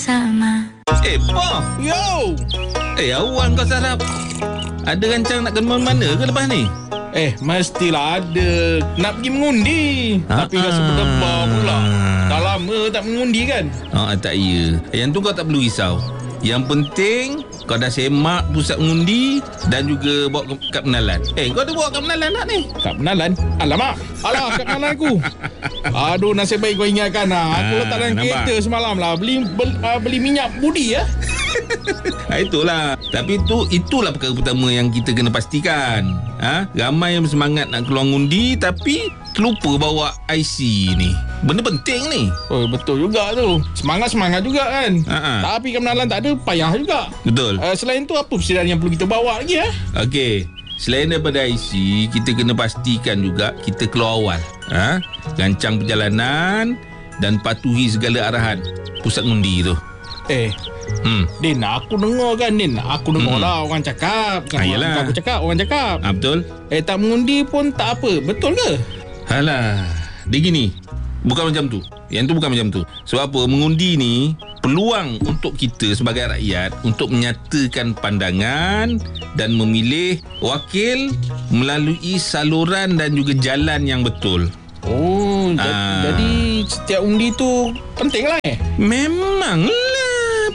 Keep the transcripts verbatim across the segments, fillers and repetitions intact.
bersama. Eh, Boh. Yo. Eh, awal kau sarap. Ada rancang nak ke mana ke lepas ni? Eh, mestilah ada. Nak pergi mengundi. Ha, Tapi rasa berdebar pula. Dah lama tak mengundi kan? Ah, tak ya. Yang tu kau tak perlu risau. Yang penting kau dah semak pusat mengundi dan juga bawa ke kad penalan. Eh, kau ada bawa kad penalan tak ni? Kad penalan? Alamak. Alah, kad penalan aku. Aduh, nasib baik kau ingatkan lah. Aku Ah, letak dalam nampak? kereta semalam lah. Beli beli, uh, beli minyak budi ya. Ha, itulah. Tapi tu itulah perkara pertama yang kita kena pastikan. Ha? Ramai yang bersemangat nak keluar ngundi tapi terlupa bawa I C ni. Benda penting ni. Oh, betul juga tu. Semangat-semangat juga kan. Ha-ha. Tapi kad penalan tak ada, payah juga. Betul. Uh, selain tu, apa persediaan yang perlu kita bawa lagi ya? Okey. Selain daripada I C, kita kena pastikan juga kita keluar awal. Ha? Rancang perjalanan dan patuhi segala arahan pusat ngundi tu. Eh, Hmm. Din, aku dengar kan Din. Aku dengar Hmm. lah orang cakap. Bukan Ah, yelah. bukan aku cakap, orang cakap. Ha, betul? Eh, tak mengundi pun tak apa. Betul ke? Alah, dia gini. Bukan macam tu. Yang tu bukan macam tu. Sebab apa? Mengundi ni peluang untuk kita sebagai rakyat untuk menyatakan pandangan dan memilih wakil melalui saluran dan juga jalan yang betul. Oh, ja- Ah. jadi setiap undi tu penting lah eh? Memanglah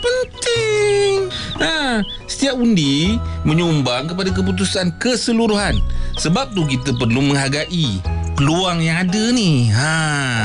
penting. Ha, setiap undi menyumbang kepada keputusan keseluruhan. Sebab tu kita perlu menghargai peluang yang ada ni. Ha.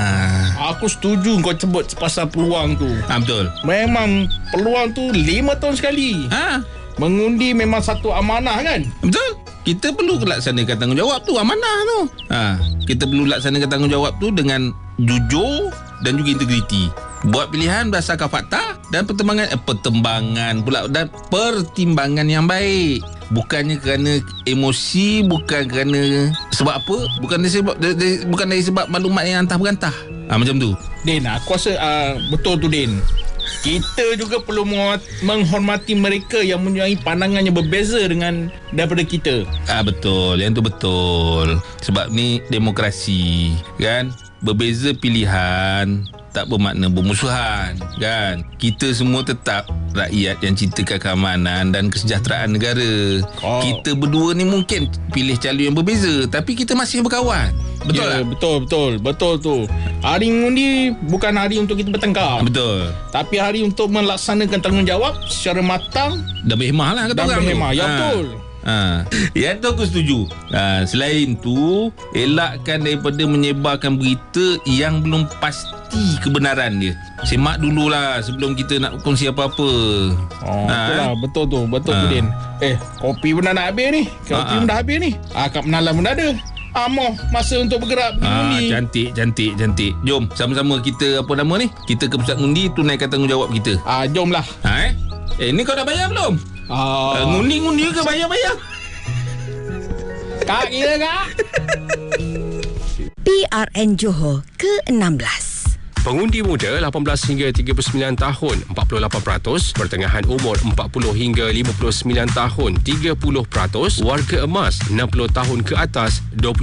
Aku setuju kau sebut pasal peluang tu. Ha, betul. Memang peluang tu lima tahun sekali. Ha, Mengundi memang satu amanah kan? betul. Kita perlu laksanakan tanggungjawab tu, amanah tu. Ha, kita perlu laksanakan tanggungjawab tu dengan jujur dan juga integriti. Buat pilihan berdasarkan fakta dan pertimbangan eh, pertimbangan pula dan pertimbangan yang baik. Bukannya kerana emosi, bukan kerana sebab apa? Bukan dari sebab dari, dari, bukan dari sebab maklumat yang antah berantah. Ha, macam tu. Din, aku rasa uh, betul tu Din. Kita juga perlu menghormati mereka yang mempunyai pandangan yang berbeza dengan daripada kita. Ah, betul. Yang tu betul. Sebab ni demokrasi, kan? Berbeza pilihan tak bermakna bermusuhan, kan? Kita semua tetap rakyat yang cintakan keamanan dan kesejahteraan negara. Oh. Kita berdua ni mungkin pilih calon yang berbeza, tapi kita masih berkawan. Betul ya, tak? Betul, betul. Betul tu. Hari mengundi bukan hari untuk kita bertengkar. Betul. Tapi hari untuk melaksanakan tanggungjawab secara matang Dan berhemah lah kata dan orang tu. berhemah. Ya, Ha. betul. Ha. Yang tu aku setuju. Ha. Selain tu, elakkan daripada menyebarkan berita yang belum pasti kebenaran dia. Semak dululah sebelum kita nak kongsi apa-apa. Oh, Ha, betul lah. eh? Betul tu. Betul tu Ha. Din. Eh, kopi pun dah nak habis ni. Kopi Ha, pun ha. dah habis ni. Ah, kad penalan pun dah ada. Ah, moh masa untuk bergerak pergi Ah, mengundi. cantik, cantik, cantik. Jom, sama-sama kita apa nama ni? Kita ke pusat ngundi, tunaikan tanggungjawab kita. Ah, jomlah. Ha eh? Eh, ni kau dah bayar belum? Uh, Ah, ngundi-ngundi ke bayar-bayar? Kak kira kak. P R N Johor ke enam belas. Pengundi muda lapan belas hingga tiga puluh sembilan tahun empat puluh lapan peratus, pertengahan umur empat puluh hingga lima puluh sembilan tahun tiga puluh peratus, warga emas enam puluh tahun ke atas dua puluh